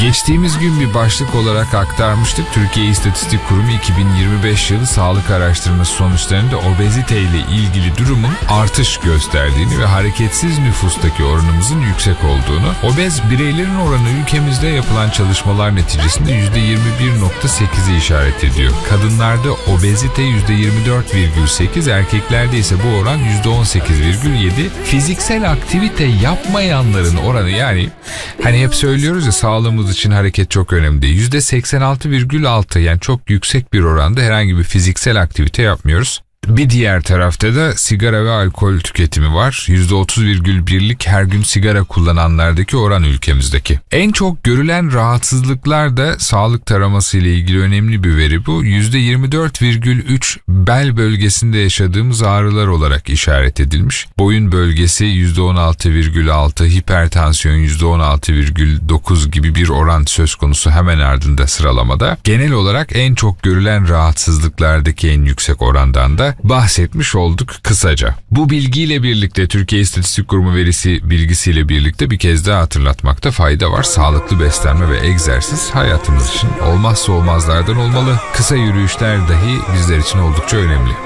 Geçtiğimiz gün bir başlık olarak aktarmıştık. Türkiye İstatistik Kurumu 2025 yılı sağlık araştırması sonuçlarında obezite ile ilgili durumun artış gösterdiğini ve hareketsiz nüfustaki oranımızın yüksek olduğunu, obez bireylerin oranı ülkemizde yapılan çalışmalar neticesinde %21.8'i işaret ediyor. Kadınlarda obezite %24,8, erkeklerde ise bu oran %18,7. Fiziksel aktivite yapmayanların oranı, yani hani hep söylüyoruz ya, sağlığımız için hareket çok önemli. %86,6, yani çok yüksek bir oranda herhangi bir fiziksel aktivite yapmıyoruz. Bir diğer tarafta da sigara ve alkol tüketimi var. %30,1'lik her gün sigara kullananlardaki oran ülkemizdeki. En çok görülen rahatsızlıklar da sağlık taraması ile ilgili önemli bir veri bu. %24,3 bel bölgesinde yaşadığımız ağrılar olarak işaret edilmiş. Boyun bölgesi %16,6, hipertansiyon %16,9 gibi bir oran söz konusu hemen ardında sıralamada. Genel olarak en çok görülen rahatsızlıklardaki en yüksek orandan da bahsetmiş olduk kısaca. Bu bilgiyle birlikte, Türkiye İstatistik Kurumu bilgisiyle birlikte bir kez daha hatırlatmakta fayda var. Sağlıklı beslenme ve egzersiz hayatımız için olmazsa olmazlardan olmalı. Kısa yürüyüşler dahi bizler için oldukça önemli.